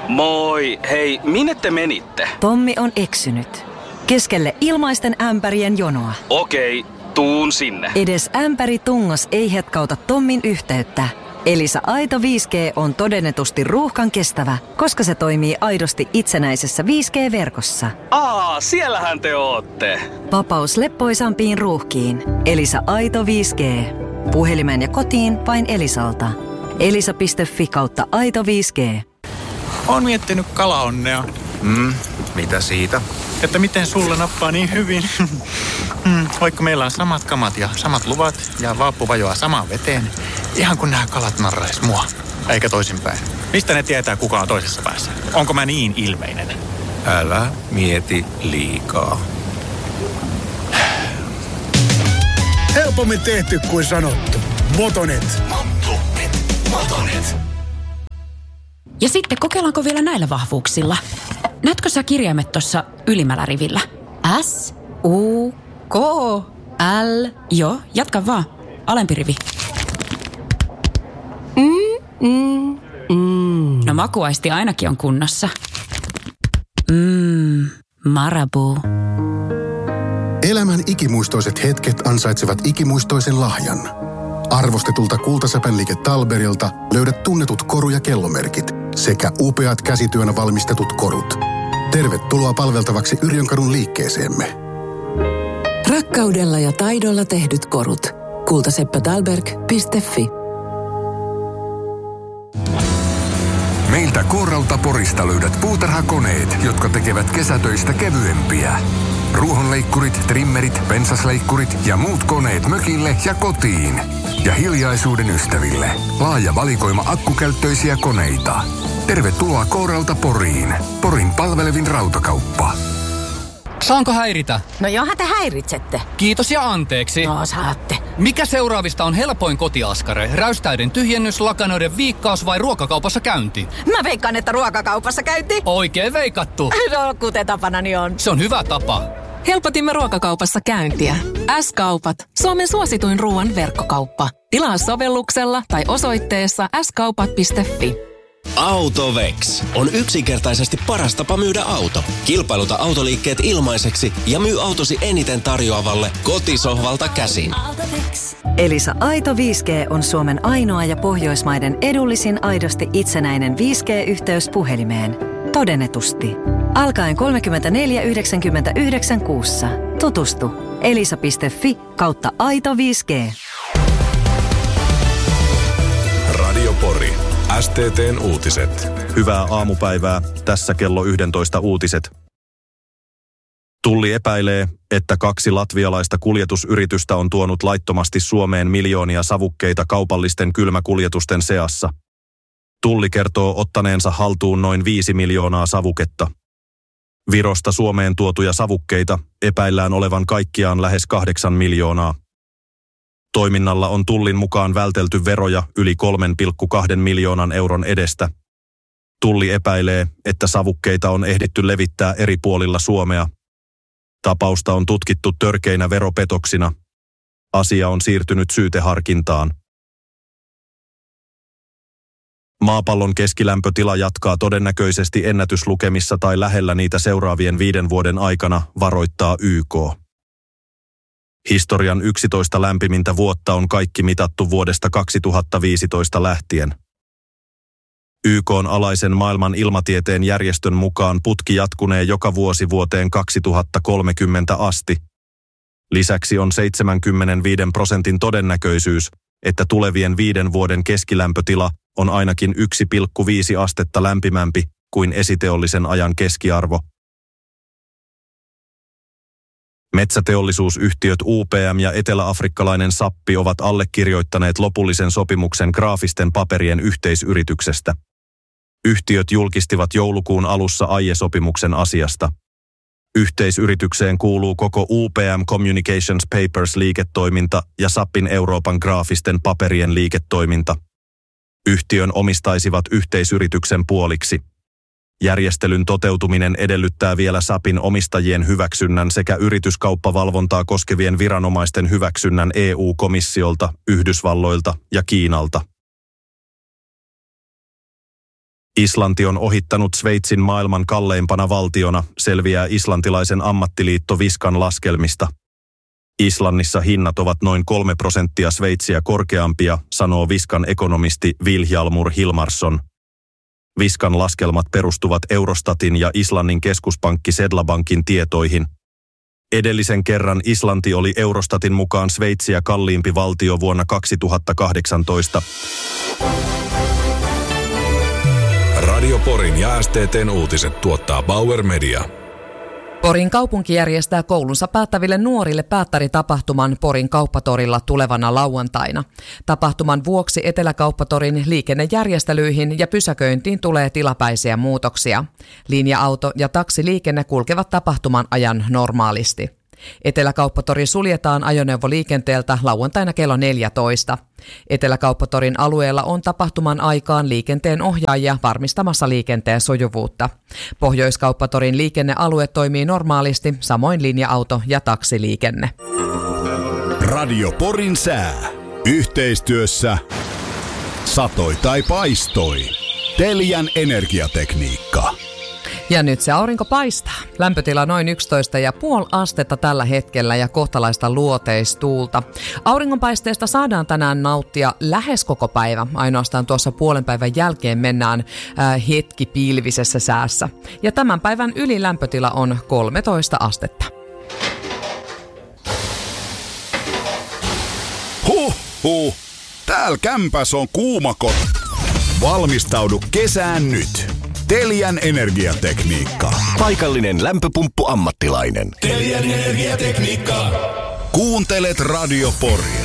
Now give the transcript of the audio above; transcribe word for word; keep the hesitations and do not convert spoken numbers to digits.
Moi, hei, minne te menitte? Tommi on eksynyt. Keskelle ilmaisten ämpärien jonoa. Okei, tuun sinne. Edes ämpäri tungos ei hetkauta Tommin yhteyttä. Elisa Aito viisi G on todennetusti ruuhkan kestävä, koska se toimii aidosti itsenäisessä viisi G-verkossa. Aa, siellähän te ootte. Vapaus leppoisampiin ruuhkiin. Elisa Aito viisi G. Puhelimeen ja kotiin vain Elisalta. elisa piste fi kautta aito viisi G. Oon miettinyt kalaonnea. Mm, mitä siitä? Että miten sulla nappaa niin hyvin. Vaikka meillä on samat kamat ja samat luvat ja vaappu vajoaa samaan veteen. Ihan kun nämä kalat narrais mua. Eikä toisinpäin. Mistä ne tietää, kuka on toisessa päässä? Onko mä niin ilmeinen? Älä mieti liikaa. Helpommin tehty kuin sanottu. Motonet. Motonet. Motonet. Ja sitten kokeillaanko vielä näillä vahvuuksilla? Näetkö sä kirjaimet tuossa ylimmällä rivillä? S, U, K, L. Joo, jatka vaan. Alempi rivi. Mm, mm, mm. No makuaisti ainakin on kunnossa. Mmm, Marabou. Elämän ikimuistoiset hetket ansaitsevat ikimuistoisen lahjan. Arvostetulta kultasäpänliike Talberilta löydät tunnetut koru- ja kellomerkit sekä upeat käsityönä valmistetut korut. Tervetuloa palveltavaksi Yrjönkadun liikkeeseemme. Rakkaudella ja taidolla tehdyt korut. kultaseppä-talberg piste fi. Meiltä Kooralta Porista löydät puutarhakoneet, jotka tekevät kesätöistä kevyempiä. Ruohonleikkurit, trimmerit, pensasleikkurit ja muut koneet mökille ja kotiin. Ja hiljaisuuden ystäville. Laaja valikoima akkukäyttöisiä koneita. Tervetuloa Kooralta Poriin. Porin palvelevin rautakauppa. Saanko häiritä? No johan te häiritsette. Kiitos ja anteeksi. No saatte. Mikä seuraavista on helpoin kotiaskare? Räystäiden tyhjennys, lakanoiden viikkaus vai ruokakaupassa käynti? Mä veikkaan, että ruokakaupassa käynti. Oikein veikattu. No kuten tapanani on. Se on hyvä tapa. Helpotimme ruokakaupassa käyntiä. S-kaupat. Suomen suosituin ruoan verkkokauppa. Tilaa sovelluksella tai osoitteessa s kaupat piste fi. AutoVex on yksinkertaisesti paras tapa myydä auto. Kilpailuta autoliikkeet ilmaiseksi ja myy autosi eniten tarjoavalle kotisohvalta käsin. Elisa Aito viisi G on Suomen ainoa ja Pohjoismaiden edullisin aidosti itsenäinen viisi G-yhteys puhelimeen. Todennetusti. Alkaen kolmekymmentäneljä yhdeksänkymmentäyhdeksän kuussa. Tutustu. elisa piste fi kautta aito viisi G. Radio Pori. S T T:n uutiset. Hyvää aamupäivää. Tässä kello yksitoista uutiset. Tulli epäilee, että kaksi latvialaista kuljetusyritystä on tuonut laittomasti Suomeen miljoonia savukkeita kaupallisten kylmäkuljetusten seassa. Tulli kertoo ottaneensa haltuun noin viisi miljoonaa savuketta. Virosta Suomeen tuotuja savukkeita epäillään olevan kaikkiaan lähes kahdeksan miljoonaa. Toiminnalla on Tullin mukaan vältelty veroja yli kolme pilkku kaksi miljoonan euron edestä. Tulli epäilee, että savukkeita on ehditty levittää eri puolilla Suomea. Tapausta on tutkittu törkeinä veropetoksina. Asia on siirtynyt syyteharkintaan. Maapallon keskilämpötila jatkaa todennäköisesti ennätyslukemissa tai lähellä niitä seuraavien viiden vuoden aikana, varoittaa Y K. Historian yksitoista lämpimintä vuotta on kaikki mitattu vuodesta kaksituhattaviisitoista lähtien. Y K:n alaisen maailman ilmatieteen järjestön mukaan putki jatkunee joka vuosi vuoteen kaksituhattakolmekymmentä asti. Lisäksi on seitsemänkymmentäviisi prosentin todennäköisyys, että tulevien viiden vuoden keskilämpötila on ainakin yksi pilkku viisi astetta lämpimämpi kuin esiteollisen ajan keskiarvo. Metsäteollisuusyhtiöt U P M ja eteläafrikkalainen Sappi ovat allekirjoittaneet lopullisen sopimuksen graafisten paperien yhteisyrityksestä. Yhtiöt julkistivat joulukuun alussa aiesopimuksen asiasta. Yhteisyritykseen kuuluu koko U P M Communications Papers-liiketoiminta ja Sappin Euroopan graafisten paperien liiketoiminta. Yhtiön omistaisivat yhteisyrityksen puoliksi. Järjestelyn toteutuminen edellyttää vielä Sapin omistajien hyväksynnän sekä yrityskauppavalvontaa koskevien viranomaisten hyväksynnän E U-komissiolta, Yhdysvalloilta ja Kiinalta. Islanti on ohittanut Sveitsin maailman kalleimpana valtiona, selviää islantilaisen ammattiliitto Viskan laskelmista. Islannissa hinnat ovat noin kolme prosenttia Sveitsiä korkeampia, sanoo Viskan ekonomisti Vilhjalmur Hilmarsson. Viskan laskelmat perustuvat Eurostatin ja Islannin keskuspankki Sedlabankin tietoihin. Edellisen kerran Islanti oli Eurostatin mukaan Sveitsiä kalliimpi valtio vuonna kaksituhattakahdeksantoista. Radio Porin ja S T T:n uutiset tuottaa Bauer Media. Porin kaupunki järjestää koulunsa päättäville nuorille päättäritapahtuman Porin kauppatorilla tulevana lauantaina. Tapahtuman vuoksi Eteläkauppatorin liikennejärjestelyihin ja pysäköintiin tulee tilapäisiä muutoksia. Linja-auto- ja taksiliikenne kulkevat tapahtuman ajan normaalisti. Eteläkauppatori suljetaan ajoneuvoliikenteeltä lauantaina kello neljätoista. Eteläkauppatorin alueella on tapahtuman aikaan liikenteen ohjaajia varmistamassa liikenteen sujuvuutta. Pohjoiskauppatorin liikennealue toimii normaalisti, samoin linja-auto- ja taksiliikenne. Radio Porin sää. Yhteistyössä satoi tai paistoi. Telian energiatekniikka. Ja nyt se aurinko paistaa. Lämpötila noin yksitoista pilkku viisi astetta tällä hetkellä ja kohtalaista luoteistuulta. Auringonpaisteesta saadaan tänään nauttia lähes koko päivä. Ainoastaan tuossa puolen päivän jälkeen mennään äh, hetki pilvisessä säässä. Ja tämän päivän ylilämpötila on kolmetoista astetta. Huh, huh. Täällä kämpäs on kuumako. Valmistaudu kesään nyt. Telian energiatekniikka. Paikallinen lämpöpumppu-ammattilainen. Telian energiatekniikka. Kuuntelet Radio Poria.